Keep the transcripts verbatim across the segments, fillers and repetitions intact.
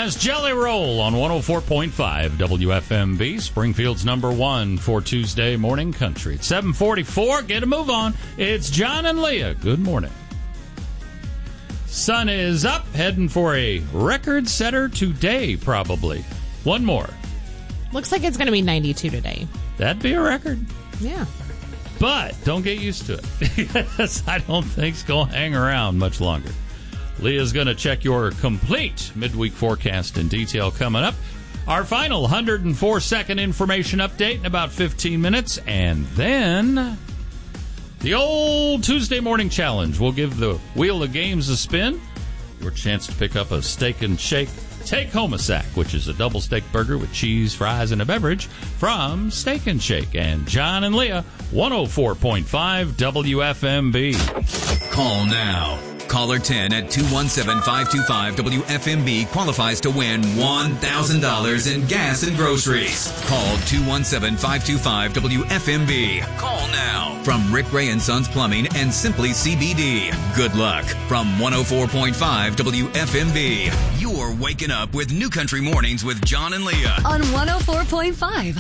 Jazz Jelly Roll on one oh four point five W F M B, Springfield's number one for Tuesday morning country. It's seven forty-four. Get a move on. It's John and Leah. Good morning. Sun is up, heading for a record setter today, probably. One more. Looks like it's going to be ninety-two today. That'd be a record. Yeah. But don't get used to it, because I don't think it's going to hang around much longer. Leah's going to check your complete midweek forecast in detail coming up. Our final one hundred four second information update in about fifteen minutes. And then the old Tuesday morning challenge. We'll give the wheel of games a spin. Your chance to pick up a steak and shake Take Home a Sack, which is a double steak burger with cheese, fries, and a beverage from Steak and Shake. And John and Leah, one oh four point five W F M B. Call now. Caller ten at two one seven, five two five, W F M B qualifies to win one thousand dollars in gas and groceries. Call two one seven, five two five, W F M B. Call now. From Rick Ray and Sons Plumbing and Simply C B D. Good luck. From one oh four point five W F M B. You're waking up with New Country Mornings with John and Leah. On one oh four point five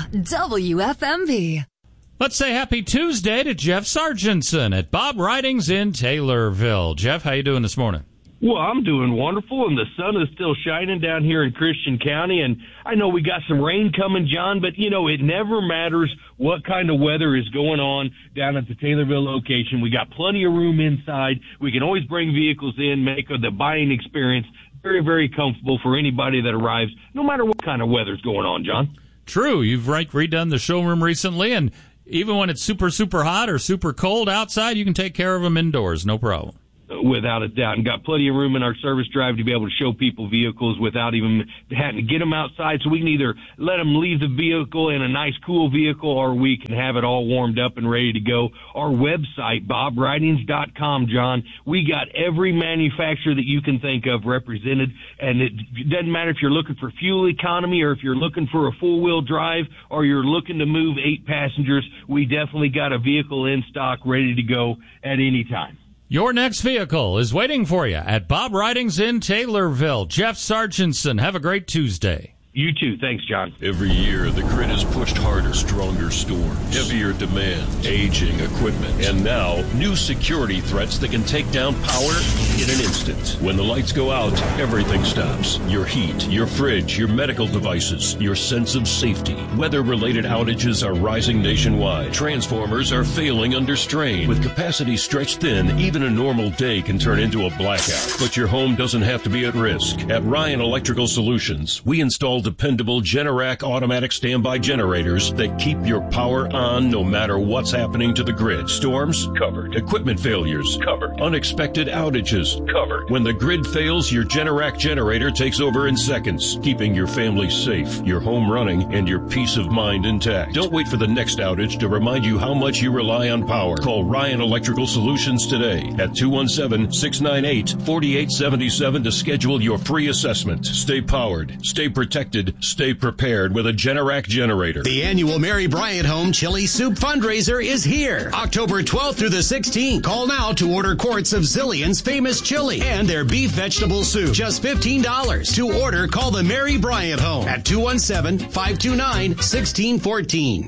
W F M B. Let's say happy Tuesday to Jeff Sargentson at Bob Ridings in Taylorville. Jeff, how you doing this morning? Well, I'm doing wonderful, and the sun is still shining down here in Christian County. And I know we got some rain coming, John, but, you know, it never matters what kind of weather is going on down at the Taylorville location. We got plenty of room inside. We can always bring vehicles in, make the buying experience very, very comfortable for anybody that arrives, no matter what kind of weather's going on, John. True. You've right, redone the showroom recently, and even when it's super, super hot or super cold outside, you can take care of them indoors, no problem. Without a doubt, and got plenty of room in our service drive to be able to show people vehicles without even having to get them outside. So we can either let them leave the vehicle in a nice, cool vehicle, or we can have it all warmed up and ready to go. Our website, bob ridings dot com, John, we got every manufacturer that you can think of represented, and it doesn't matter if you're looking for fuel economy or if you're looking for a four-wheel drive or you're looking to move eight passengers. We definitely got a vehicle in stock ready to go at any time. Your next vehicle is waiting for you at Bob Ridings in Taylorville. Jeff Sargentson, have a great Tuesday. You too. Thanks, John. Every year, the grid is pushed harder, stronger storms, heavier demand, aging equipment, and now new security threats that can take down power in an instant. When the lights go out, everything stops. Your heat, your fridge, your medical devices, your sense of safety. Weather-related outages are rising nationwide. Transformers are failing under strain. With capacity stretched thin, even a normal day can turn into a blackout. But your home doesn't have to be at risk. At Ryan Electrical Solutions, we install dependable Generac automatic standby generators that keep your power on no matter what's happening to the grid. Storms? Covered. Equipment failures? Covered. Unexpected outages? Covered. When the grid fails, your Generac generator takes over in seconds, keeping your family safe, your home running, and your peace of mind intact. Don't wait for the next outage to remind you how much you rely on power. Call Ryan Electrical Solutions today at two one seven, six nine eight, four eight seven seven to schedule your free assessment. Stay powered. Stay protected. Stay prepared with a Generac generator. The annual Mary Bryant Home Chili Soup fundraiser is here. October twelfth through the sixteenth. Call now to order quarts of Zillion's famous chili and their beef vegetable soup. Just fifteen dollars. To order, call the Mary Bryant Home at two one seven, five two nine, one six one four.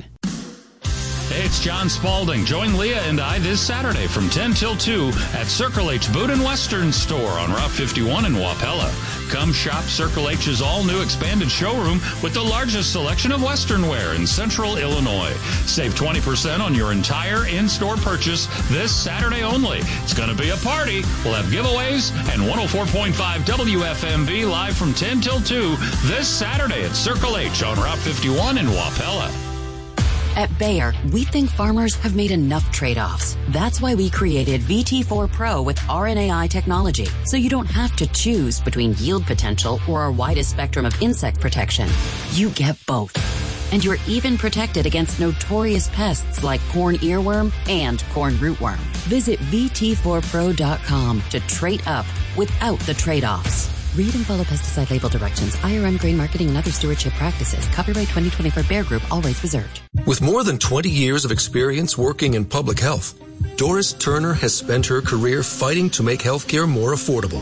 Hey, it's John Spalding. Join Leah and I this Saturday from ten till two at Circle H Boot and Western Store on Route fifty-one in Wapella. Come shop Circle H's all-new expanded showroom with the largest selection of Western wear in Central Illinois. Save twenty percent on your entire in-store purchase this Saturday only. It's going to be a party. We'll have giveaways and one oh four point five W F M B live from ten till two this Saturday at Circle H on Route fifty-one in Wapella. At Bayer, we think farmers have made enough trade-offs. That's why we created V T four Pro with R N A I technology, so you don't have to choose between yield potential or our widest spectrum of insect protection. You get both. And you're even protected against notorious pests like corn earworm and corn rootworm. Visit V T four pro dot com to trade up without the trade-offs. Read and follow pesticide label directions, I R M grain marketing and other stewardship practices. Copyright twenty twenty-four Bayer Group, all rights reserved. With more than twenty years of experience working in public health, Doris Turner has spent her career fighting to make healthcare more affordable.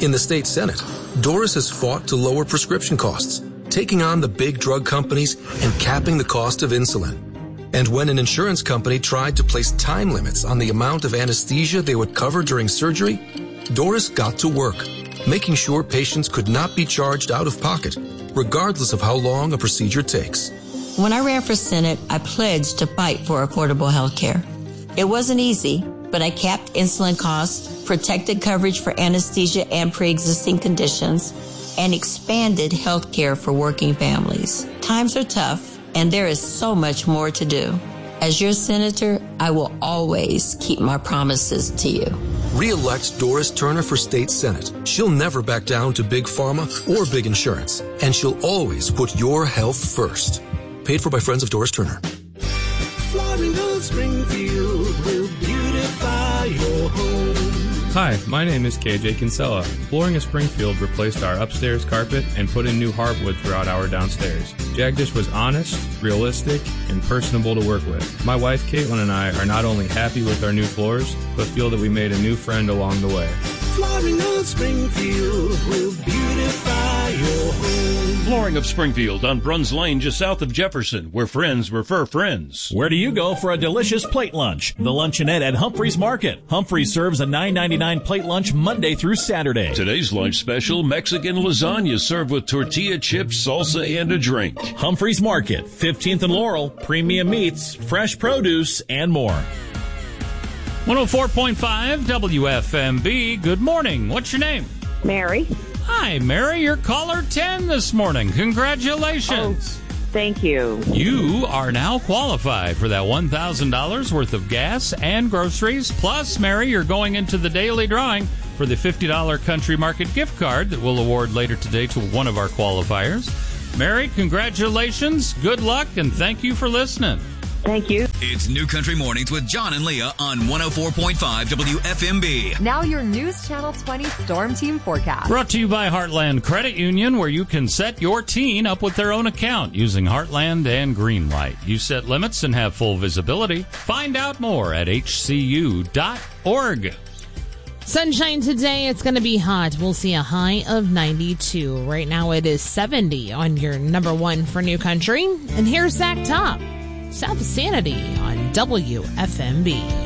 In the state Senate, Doris has fought to lower prescription costs, taking on the big drug companies and capping the cost of insulin. And when an insurance company tried to place time limits on the amount of anesthesia they would cover during surgery, Doris got to work, making sure patients could not be charged out of pocket, regardless of how long a procedure takes. When I ran for Senate, I pledged to fight for affordable health care. It wasn't easy, but I capped insulin costs, protected coverage for anesthesia and pre-existing conditions, and expanded health care for working families. Times are tough, and there is so much more to do. As your senator, I will always keep my promises to you. Re-elect Doris Turner for State Senate. She'll never back down to big pharma or big insurance, and she'll always put your health first. Paid for by Friends of Doris Turner. Flooring of Springfield will beautify your home. Hi, my name is K J Kinsella. Flooring of Springfield replaced our upstairs carpet and put in new hardwood throughout our downstairs. Jagdish was honest, realistic, and personable to work with. My wife Caitlin and I are not only happy with our new floors, but feel that we made a new friend along the way. Flooring of Springfield will beautify your home. Flooring of Springfield on Bruns Lane, just south of Jefferson, where friends refer friends. Where do you go for a delicious plate lunch? The Luncheonette at Humphreys Market. Humphreys serves a nine ninety-nine plate lunch Monday through Saturday. Today's lunch special, Mexican lasagna served with tortilla chips, salsa, and a drink. Humphreys Market, fifteenth and Laurel, premium meats, fresh produce, and more. one oh four point five W F M B. Good morning. What's your name? Mary. Hi, Mary. You're caller ten this morning. Congratulations. Oh, thank you. You are now qualified for that one thousand dollars worth of gas and groceries. Plus, Mary, you're going into the daily drawing for the fifty dollars Country Market gift card that we'll award later today to one of our qualifiers. Mary, congratulations. Good luck, and thank you for listening. Thank you. It's New Country Mornings with John and Leah on one oh four point five W F M B. Now your News Channel twenty Storm Team forecast. Brought to you by Heartland Credit Union, where you can set your teen up with their own account using Heartland and Greenlight. You set limits and have full visibility. Find out more at H C U dot org. Sunshine today. It's going to be hot. We'll see a high of ninety-two. Right now it is seventy on your number one for New Country. And here's Zach Top. South of Sanity on W F M B.